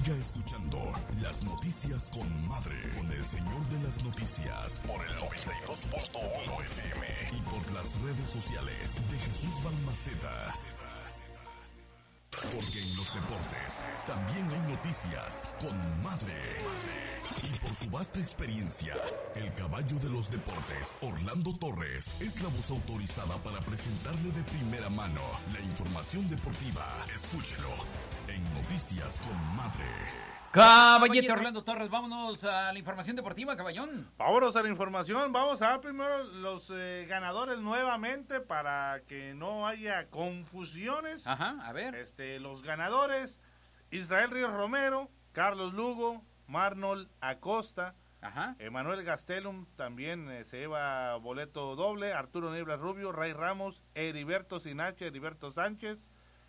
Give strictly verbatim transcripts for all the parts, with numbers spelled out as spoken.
Siga escuchando las noticias con Madre, con el señor de las noticias, por el noventa y dos punto uno F M y por las redes sociales de Jesús Balmaceda. Porque en los deportes también hay noticias con Madre. Y por su vasta experiencia, el caballo de los deportes, Orlando Torres, es la voz autorizada para presentarle de primera mano la información deportiva. Escúchelo en Noticias con Madre. Caballete Orlando Torres, vámonos a la información deportiva, caballón. Vámonos a la información, vamos a ver primero los eh, ganadores nuevamente para que no haya confusiones. Ajá, a ver. Este, los ganadores, Israel Ríos Romero, Carlos Lugo, Marnol Acosta, Ajá. Emanuel Gastelum también eh, se lleva boleto doble, Arturo Niebla Rubio, Ray Ramos, Heriberto Sinache, Heriberto Sánchez,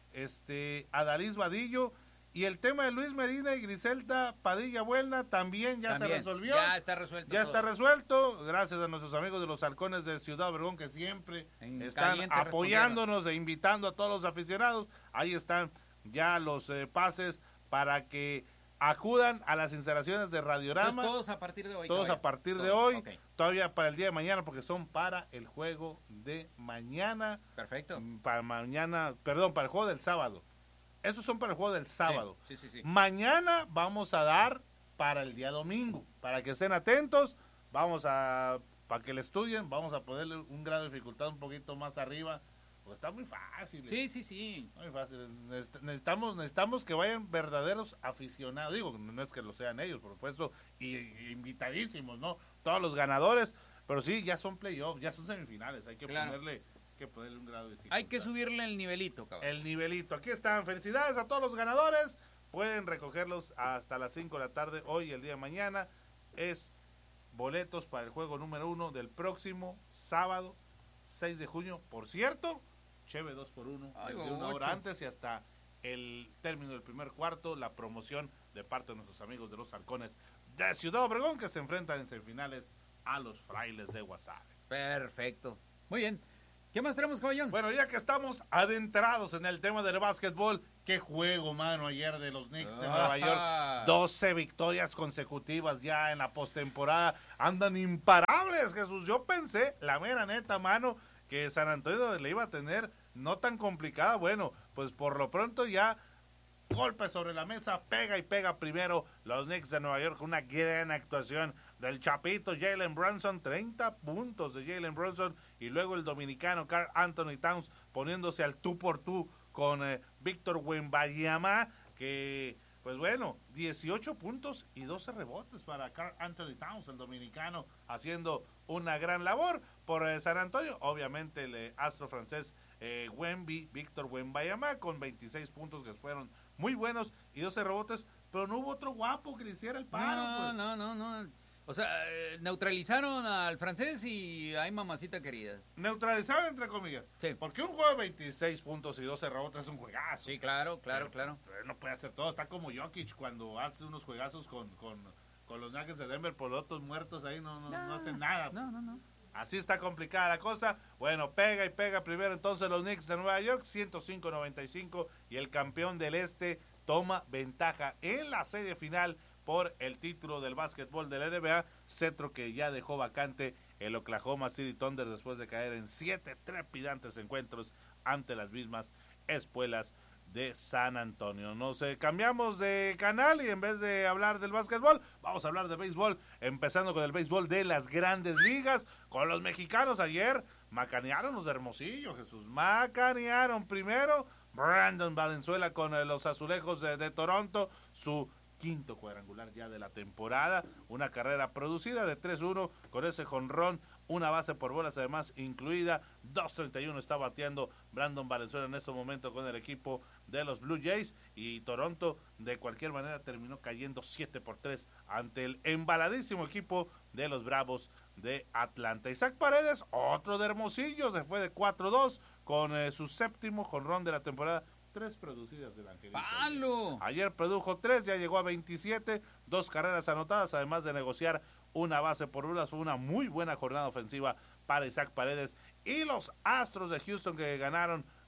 este, Adalís Vadillo. Y el tema de Luis Medina y Griselda Padilla Buelna también ya también, se resolvió. Ya está resuelto. Ya todo. está resuelto, gracias a nuestros amigos de los Halcones de Ciudad Obregón que siempre en están apoyándonos e invitando a todos los aficionados. Ahí están ya los eh, pases para que acudan a las instalaciones de Radiorama. Entonces, todos a partir de hoy. Todos caballero. a partir todos. de hoy, Okay. Todavía para el día de mañana porque son para el juego de mañana. Perfecto. Para mañana, perdón, para el juego del sábado. Esos son para el juego del sábado. Sí, sí, sí, sí. Mañana vamos a dar para el día domingo. Para que estén atentos, vamos a, para que le estudien, vamos a ponerle un grado de dificultad un poquito más arriba. Pues está muy fácil. Sí, sí, sí. Muy fácil. Necesitamos, necesitamos que vayan verdaderos aficionados. Digo, no es que lo sean ellos, por supuesto, y, y invitadísimos, ¿no? Todos los ganadores. Pero sí, ya son playoffs, ya son semifinales. Hay que claro. ponerle... que ponerle un grado de dificultad. Hay que subirle el nivelito, cabrón. El nivelito. Aquí están. Felicidades a todos los ganadores. Pueden recogerlos hasta las cinco de la tarde hoy y el día de mañana. Es boletos para el juego número uno del próximo sábado, seis de junio. Por cierto, cheve dos por uno. Ay, desde una hora antes y hasta el término del primer cuarto, la promoción de parte de nuestros amigos de los Halcones de Ciudad Obregón que se enfrentan en semifinales a los Frailes de Guasave. Perfecto. Muy bien. ¿Qué más tenemos, caballón? Bueno, ya que estamos adentrados en el tema del básquetbol, qué juego, mano, ayer de los Knicks de Nueva York. doce victorias consecutivas ya en la postemporada. Andan imparables, Jesús. Yo pensé, la mera neta, mano, que San Antonio le iba a tener no tan complicada. Bueno, pues por lo pronto ya golpe sobre la mesa, pega y pega primero los Knicks de Nueva York. Una gran actuación del chapito Jalen Brunson, treinta puntos de Jalen Brunson, y luego el dominicano Karl Anthony Towns poniéndose al tú por tú con eh, Víctor Wembanyama, que pues bueno, dieciocho puntos y doce rebotes para Karl Anthony Towns, el dominicano, haciendo una gran labor por eh, San Antonio. Obviamente el eh, astro francés eh, Wemby, Víctor Wembanyama, con veintiséis puntos que fueron muy buenos y doce rebotes, pero no hubo otro guapo que le hiciera el paro. No, pues. no, no, no. O sea, neutralizaron al francés y ay, mamacita querida. Neutralizaron entre comillas. Sí. Porque un juego de veintiséis puntos y doce rebotes es un juegazo. Sí, claro, claro, pero, claro. Pero no puede hacer todo. Está como Jokic cuando hace unos juegazos con, con, con los Nuggets de Denver por los otros muertos ahí, no, no, no, no hacen nada. No, no, no. Así está complicada la cosa. Bueno, pega y pega primero entonces los Knicks de Nueva York, ciento cinco a noventa y cinco, y el campeón del este toma ventaja en la serie final por el título del básquetbol de la N B A, cetro que ya dejó vacante el Oklahoma City Thunder después de caer en siete trepidantes encuentros ante las mismas espuelas de San Antonio. Nos eh, cambiamos de canal y en vez de hablar del básquetbol, vamos a hablar de béisbol, empezando con el béisbol de las grandes ligas, con los mexicanos. Ayer macanearon los de Hermosillo, Jesús, macanearon primero Brandon Valenzuela con eh, los Azulejos de, de Toronto, su quinto cuadrangular ya de la temporada, una carrera producida de tres uno con ese jonrón, una base por bolas además incluida, dos treinta y uno está bateando Brandon Valenzuela en este momento con el equipo de los Blue Jays, y Toronto de cualquier manera terminó cayendo siete por tres ante el embaladísimo equipo de los Bravos de Atlanta. Isaac Paredes, otro de Hermosillo, se fue de cuatro dos con eh, su séptimo jonrón de la temporada, tres producidas del Angelito. ¡Palo! Ayer produjo tres, ya llegó a veintisiete, dos carreras anotadas, además de negociar una base por bolas. Fue una muy buena jornada ofensiva para Isaac Paredes y los Astros de Houston, que ganaron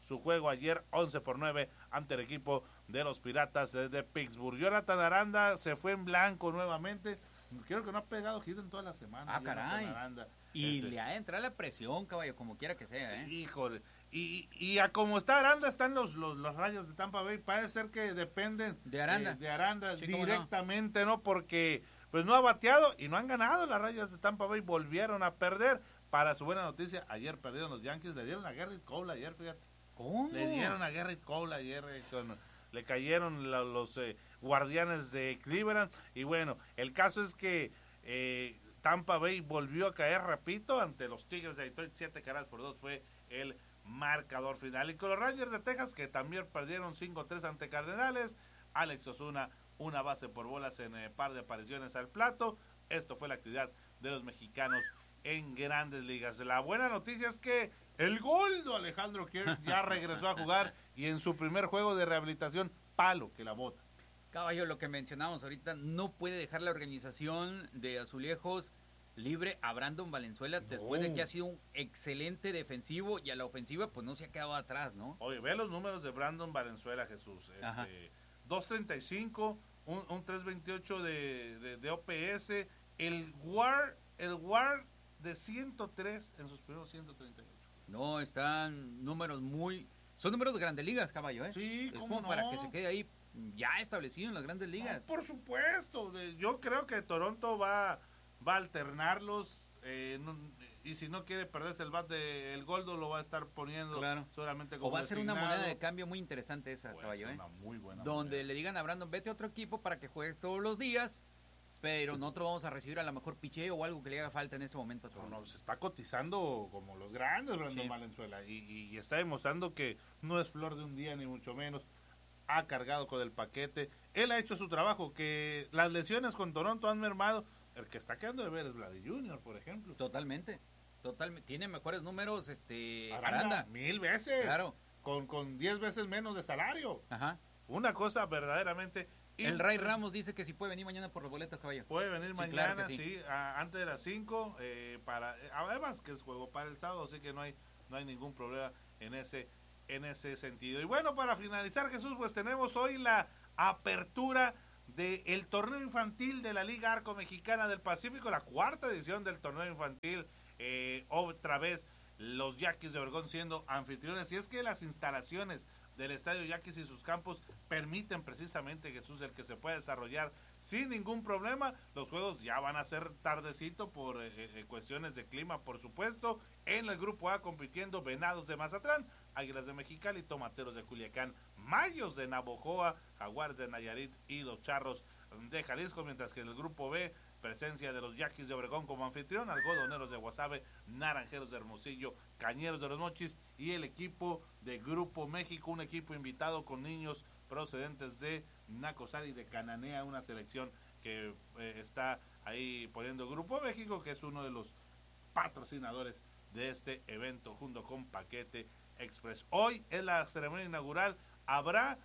su juego ayer once por nueve ante el equipo de los Piratas de Pittsburgh. Jonathan Aranda se fue en blanco nuevamente. Creo que no ha pegado hit en toda la semana. Ah, caray. Aranda. Y Este, le ha de entrar la presión, caballo, como quiera que sea, ¿eh? sí, híjole. Y, y a como está Aranda, están los, los, los Rayos de Tampa Bay. Parece ser que dependen De Aranda. eh, de Aranda Sí, cómo directamente, no. ¿no? Porque pues no ha bateado y no han ganado. Las Rayas de Tampa Bay volvieron a perder. Para su buena noticia, ayer perdieron los Yankees. Le dieron a Garrett Cole ayer, fíjate. ¿Cómo? Le dieron a Garrett Cole ayer. eh, con, le cayeron la, los eh, guardianes de Cleveland. Y bueno, el caso es que eh, Tampa Bay volvió a caer, repito, ante los Tigres de Detroit. Siete carreras por dos fue el marcador final. Y con los Rangers de Texas, que también perdieron cinco tres ante Cardenales, Alex Osuna, una base por bolas en eh, par de apariciones al plato. Esto fue la actividad de los mexicanos en Grandes Ligas. La buena noticia es que el Goldo Alejandro Kirk ya regresó a jugar y en su primer juego de rehabilitación, palo que la bota. Caballo, lo que mencionábamos ahorita, no puede dejar la organización de Azulejos libre a Brandon Valenzuela No. después de que ha sido un excelente defensivo y a la ofensiva pues no se ha quedado atrás, ¿no? Oye, ve los números de Brandon Valenzuela, Jesús. Ajá. Este, dos treinta y cinco, un, un tres veintiocho de, de, de O P S, el WAR, el WAR de ciento tres en sus primeros ciento treinta y ocho. No, están números muy... Son números de Grandes Ligas, caballo, ¿eh? Sí, es cómo como no. para que se quede ahí ya establecido en las Grandes Ligas. No, por supuesto. de- Yo creo que Toronto va, va a alternarlos. eh, no- y si no quiere perderse el bat de el Goldo, lo va a estar poniendo Claro. solamente como O va a ser una designado. moneda de cambio muy interesante esa, Puede caballo, ser ¿eh? una muy buena Donde moneda. le digan a Brandon, vete a otro equipo para que juegues todos los días, pero nosotros vamos a recibir a lo mejor picheo o algo que le haga falta en ese momento a No, Toronto. no, se está cotizando como los grandes, Brandon Sí. Valenzuela, y, y- y está demostrando que no es flor de un día, ni mucho menos. Ha cargado con el paquete. Él ha hecho su trabajo, que las lesiones con Toronto han mermado. El que está quedando de ver es Vladi Junior, por ejemplo. Totalmente, totalmente. Tiene mejores números, este, Aranda, Aranda. mil veces. Claro, Con, con diez veces menos de salario. ajá. Una cosa verdaderamente... El Ray Ramos dice que si puede venir mañana por los boletos, caballo. Puede venir Sí, mañana, claro que sí, sí. a- antes de las cinco, eh, para, eh, además que es juego para el sábado, así que no hay, no hay ningún problema en ese, en ese sentido. Y bueno, para finalizar, Jesús, pues tenemos hoy la apertura del torneo infantil de la Liga Arco Mexicana del Pacífico, la cuarta edición del torneo infantil, eh, otra vez los Yaquis de Obregón siendo anfitriones, y es que las instalaciones del Estadio Yaquis y sus campos permiten precisamente, Jesús, el que se pueda desarrollar sin ningún problema. Los juegos ya van a ser tardecito por eh, eh, cuestiones de clima, por supuesto. En el grupo A compitiendo Venados de Mazatlán, Águilas de Mexicali, Tomateros de Culiacán, Mayos de Navojoa, Jaguares de Nayarit y los Charros de Jalisco, mientras que en el grupo B, presencia de los Yaquis de Obregón como anfitrión, Algodoneros de Guasave, Naranjeros de Hermosillo, Cañeros de los Mochis y el equipo de Grupo México, un equipo invitado con niños procedentes de Nacosari y de Cananea, una selección que eh, está ahí poniendo Grupo México, que es uno de los patrocinadores de este evento junto con Paquete Express. Hoy es la ceremonia inaugural, habrá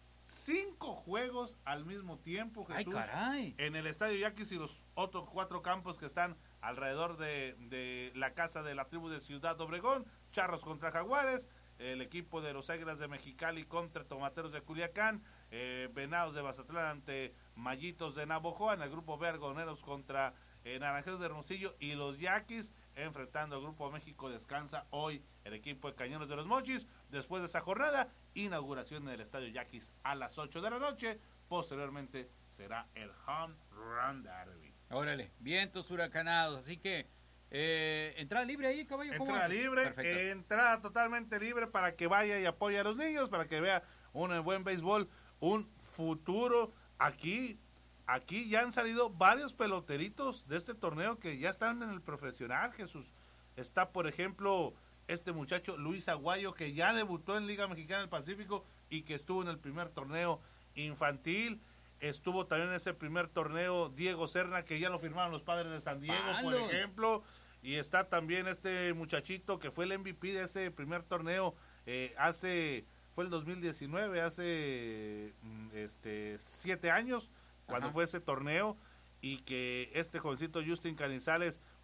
cinco juegos al mismo tiempo, Jesús. Ay, caray. En el Estadio Yaquis y los otros cuatro campos que están alrededor de, de la casa de la tribu de Ciudad Obregón, Charros contra Jaguares, el equipo de los Águilas de Mexicali contra Tomateros de Culiacán, eh, Venados de Mazatlán ante Mallitos de Navojoa, en el grupo B, Algodoneros contra eh, Naranjeros de Hermosillo y los Yaquis enfrentando al Grupo México. Descansa hoy el equipo de Cañeros de los Mochis. Después de esa jornada, inauguración en el Estadio Yaquis a las ocho de la noche. Posteriormente será el Home Run Derby. Órale, vientos huracanados, así que eh, entrada libre ahí, caballo. ¿cómo Entrada es? libre, Perfecto. entrada totalmente libre para que vaya y apoye a los niños, para que vea un buen béisbol, un futuro. Aquí, aquí ya han salido varios peloteritos de este torneo que ya están en el profesional, Jesús. Está, por ejemplo, este muchacho Luis Aguayo, que ya debutó en Liga Mexicana del Pacífico y que estuvo en el primer torneo infantil. Estuvo también en ese primer torneo Diego Serna, que ya lo firmaron los Padres de San Diego, por ¡Palos! ejemplo. Y está también este muchachito que fue el M V P de ese primer torneo eh, hace, fue el dos mil diecinueve, hace mm, este siete años, cuando Ajá. fue ese torneo, y que este jovencito Justin Canizales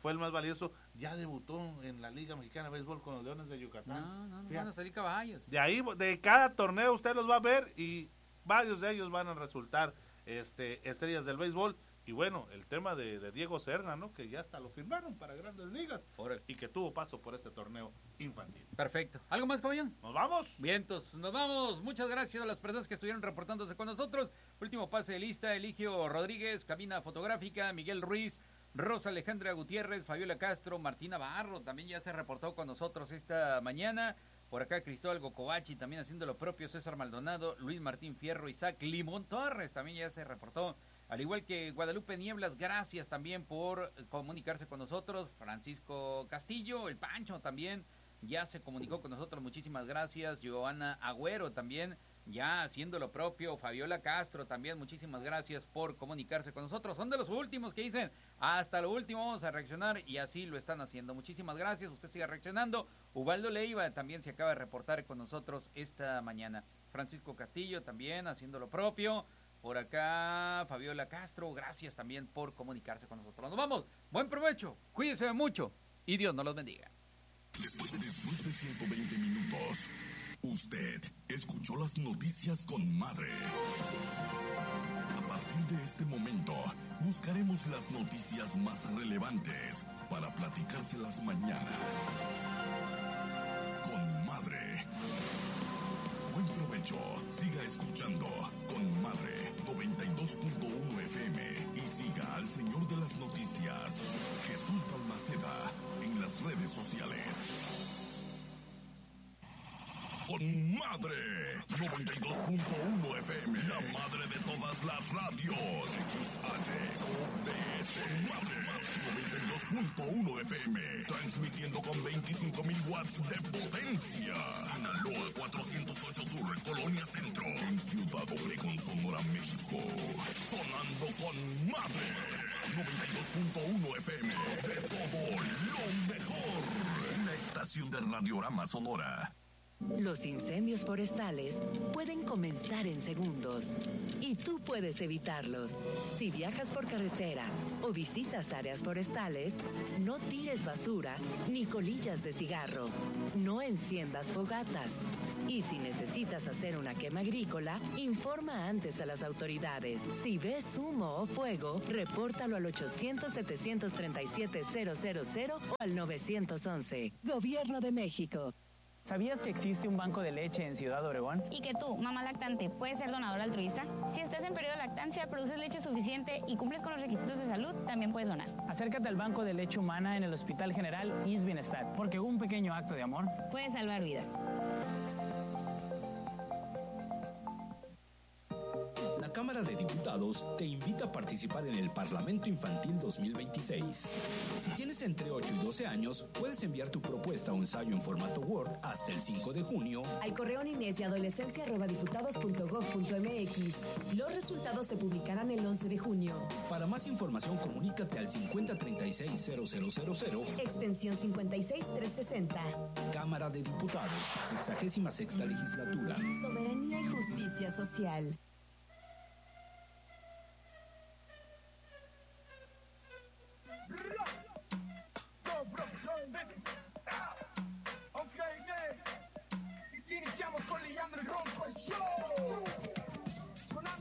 fue el más valioso, ya debutó en la Liga Mexicana de Béisbol con los Leones de Yucatán. No, no, no Fíjate. van a salir caballos. De ahí, de cada torneo usted los va a ver y varios de ellos van a resultar este, estrellas del béisbol. Y bueno, el tema de, de Diego Serna, ¿no? Que ya hasta lo firmaron para Grandes Ligas. Órale. Y que tuvo paso por este torneo infantil. Perfecto. ¿Algo más, pabellón? ¿Nos vamos? Vientos, nos vamos. Muchas gracias a las personas que estuvieron reportándose con nosotros. Último pase de lista, Eligio Rodríguez, cabina fotográfica, Miguel Ruiz, Rosa Alejandra Gutiérrez, Fabiola Castro, Martina Barro, también ya se reportó con nosotros esta mañana. Por acá Cristóbal Gocovachi también haciendo lo propio, César Maldonado, Luis Martín Fierro, Isaac Limón Torres también ya se reportó. Al igual que Guadalupe Nieblas, gracias también por comunicarse con nosotros. Francisco Castillo, el Pancho también ya se comunicó con nosotros, muchísimas gracias. Joana Agüero también ya haciendo lo propio. Fabiola Castro también, muchísimas gracias por comunicarse con nosotros. Son de los últimos que dicen, hasta lo último vamos a reaccionar, y así lo están haciendo. Muchísimas gracias, usted siga reaccionando. Ubaldo Leiva también se acaba de reportar con nosotros esta mañana. Francisco Castillo también haciendo lo propio. Por acá, Fabiola Castro, gracias también por comunicarse con nosotros. Nos vamos, buen provecho, cuídense mucho y Dios nos los bendiga. Después, después de ciento veinte minutos, usted escuchó las noticias con Madre. A partir de este momento, buscaremos las noticias más relevantes para platicárselas mañana. Con Madre. Buen provecho, siga escuchando Con Madre noventa y dos punto uno F M y siga al señor de las noticias, Jesús Balmaceda, en las redes sociales. Con Madre noventa y dos punto uno F M, la madre de todas las radios. X H O B S, Madre noventa y dos punto uno F M, transmitiendo con veinticinco mil watts de potencia. Sinaloa cuatrocientos ocho Sur, Colonia Centro, en Ciudad Obregón, Sonora, México. Sonando con Madre noventa y dos punto uno F M, de todo lo mejor. Una estación de Radiorama Sonora. Los incendios forestales pueden comenzar en segundos y tú puedes evitarlos. Si viajas por carretera o visitas áreas forestales, no tires basura ni colillas de cigarro. No enciendas fogatas. Y si necesitas hacer una quema agrícola, informa antes a las autoridades. Si ves humo o fuego, repórtalo al ochocientos, setecientos treinta y siete, cero cero cero o al nueve once. Gobierno de México. ¿Sabías que existe un banco de leche en Ciudad Obregón? Y que tú, mamá lactante, puedes ser donador altruista. Si estás en periodo de lactancia, produces leche suficiente y cumples con los requisitos de salud, también puedes donar. Acércate al Banco de Leche Humana en el Hospital General I S S Bienestar, porque un pequeño acto de amor puede salvar vidas. La Cámara de Diputados te invita a participar en el Parlamento Infantil dos mil veintiséis. Si tienes entre ocho y doce años, puedes enviar tu propuesta o ensayo en formato Word hasta el cinco de junio al correo niñez y adolescencia arroba diputados punto gob punto mx. Los resultados se publicarán el once de junio. Para más información, comunícate al cincuenta treinta y seis cero cero cero cero, extensión cincuenta y seis trescientos sesenta. Cámara de Diputados, sexagésima sexta legislatura. Soberanía y justicia social.